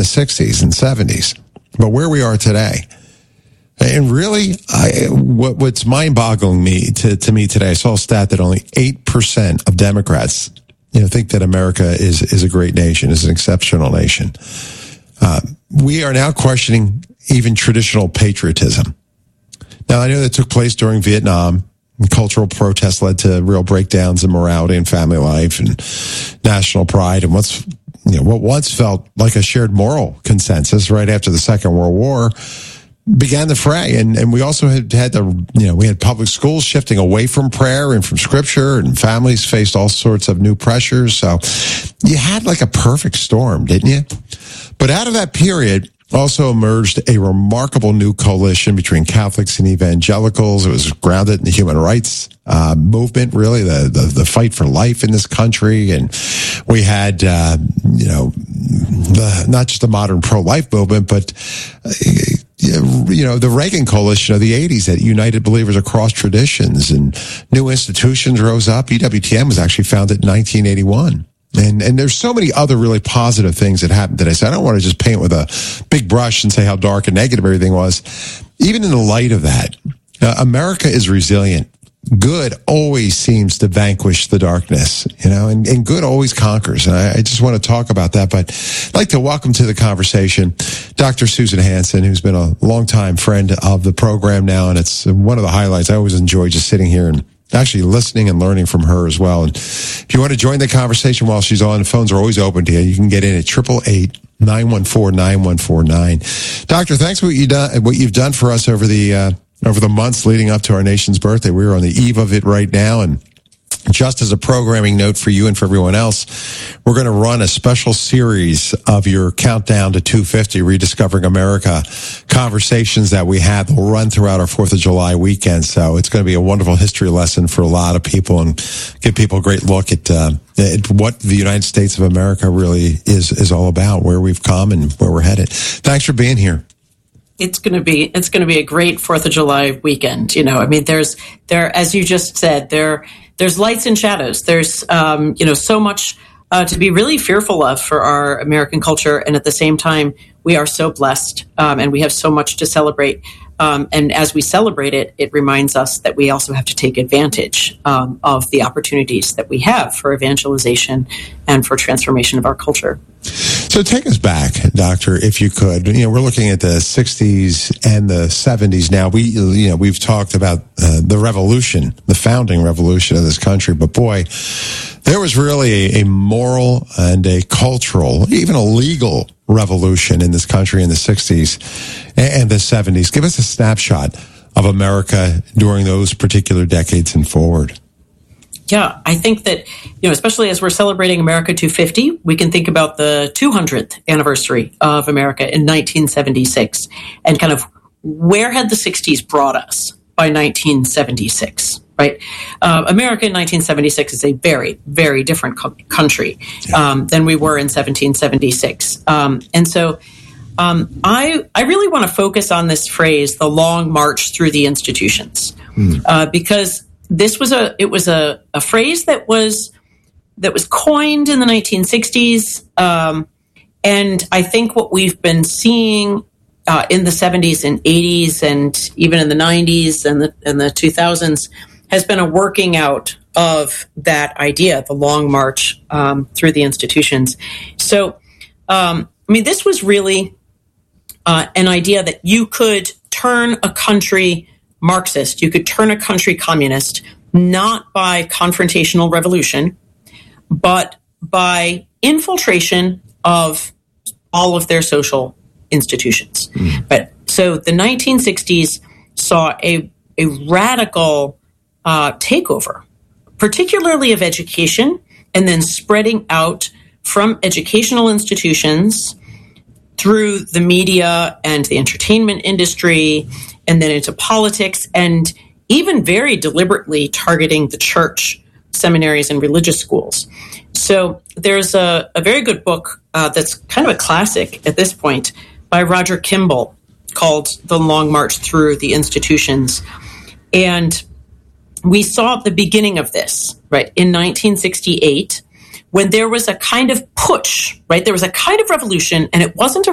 the 60s and 70s, but where we are today. And really, what's mind-boggling to me today, I saw a stat that only 8% of Democrats, think that America is a great nation, is an exceptional nation. We are now questioning even traditional patriotism. Now, I know that took place during Vietnam. And cultural protests led to real breakdowns in morality and family life and national pride. And what once felt like a shared moral consensus right after the Second World War began the fray. And we also we had public schools shifting away from prayer and from scripture, and families faced all sorts of new pressures. So you had like a perfect storm, didn't you? But out of that period also emerged a remarkable new coalition between Catholics and evangelicals. It was grounded in the human rights movement, really, the fight for life in this country. And we had, not just the modern pro-life movement, but the Reagan coalition of the 80s that united believers across traditions, and new institutions rose up. EWTN was actually founded in 1981. And there's so many other really positive things that happened today. So I don't want to just paint with a big brush and say how dark and negative everything was. Even in the light of that, America is resilient. Good always seems to vanquish the darkness, and good always conquers. And I just want to talk about that. But I'd like to welcome to the conversation Dr. Susan Hansen, who's been a longtime friend of the program now. And it's one of the highlights. I always enjoy just sitting here and actually listening and learning from her as well. And if you want to join the conversation while she's on, the phones are always open to you. You can get in at 888-914-9149. Doctor, thanks for what you've done for us over the months leading up to our nation's birthday. We're on the eve of it right now. And just as a programming note for you and for everyone else, we're going to run a special series of your Countdown to 250, Rediscovering America conversations that we had. Will run throughout our 4th of July weekend. So it's going to be a wonderful history lesson for a lot of people and give people a great look at what the United States of America really is all about, where we've come and where we're headed. Thanks for being here. It's going to be a great 4th of July weekend. There's as you just said, there's lights and shadows. There's, so much to be really fearful of for our American culture. And at the same time, we are so blessed and we have so much to celebrate. And as we celebrate it, it reminds us that we also have to take advantage of the opportunities that we have for evangelization and for transformation of our culture. So take us back, Doctor, if you could. We're looking at the 60s and the 70s now. We've talked about the revolution, the founding revolution of this country. But boy, there was really a moral and a cultural, even a legal revolution in this country in the 60s and the 70s. Give us a snapshot of America during those particular decades and forward. Yeah, I think that, especially as we're celebrating America 250, we can think about the 200th anniversary of America in 1976 and kind of where had the 60s brought us by 1976, right? America in 1976 is a very, very different country than we were in 1776. And so I really want to focus on this phrase, the long march through the institutions, because this was a phrase that was coined in the 1960s, and I think what we've been seeing in the 70s and 80s, and even in the 90s and the 2000s, has been a working out of that idea, the long march through the institutions. So, this was really an idea that you could turn a country Marxist, you could turn a country communist, not by confrontational revolution, but by infiltration of all of their social institutions. But so the 1960s saw a radical takeover, particularly of education, and then spreading out from educational institutions through the media and the entertainment industry, and then into politics, and even very deliberately targeting the church, seminaries, and religious schools. So there's a very good book that's kind of a classic at this point by Roger Kimball called The Long March Through the Institutions. And we saw the beginning of this, right, in 1968, when there was a kind of putsch, right? There was a kind of revolution, and it wasn't a